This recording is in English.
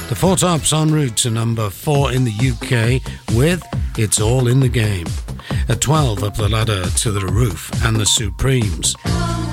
The Four Tops en route to number 4 in the UK with It's All in the Game. At 12 up the ladder to The Roof and the Supremes